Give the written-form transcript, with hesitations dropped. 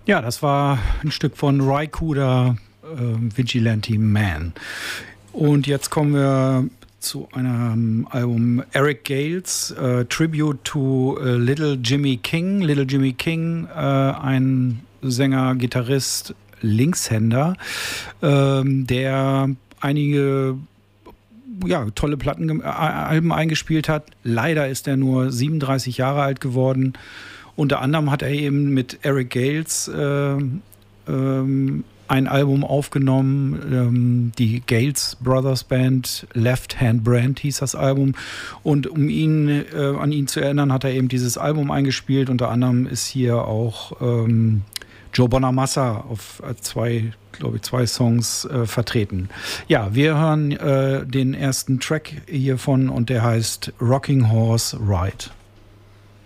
Ja, das war ein Stück von Ry Cooder, Vigilante Man. Und jetzt kommen wir zu einem Album Eric Gales, Tribute to Little Jimmy King. Little Jimmy King, ein Sänger, Gitarrist, Linkshänder, der einige tolle Alben eingespielt hat. Leider ist er nur 37 Jahre alt geworden. Unter anderem hat er eben mit Eric Gales ein Album aufgenommen, die Gales Brothers Band, Left Hand Brand hieß das Album. Und um an ihn zu erinnern, hat er eben dieses Album eingespielt. Unter anderem ist hier auch Joe Bonamassa auf zwei Songs vertreten. Ja, wir hören den ersten Track hiervon und der heißt Rocking Horse Ride.